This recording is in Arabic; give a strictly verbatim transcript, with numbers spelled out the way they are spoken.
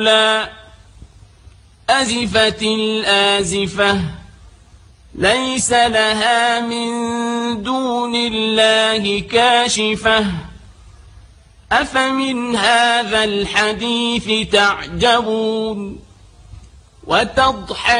لا أزفت الآزفة ليس لها من دون الله كاشفة أفمن هذا الحديث تعجبون وتضحكون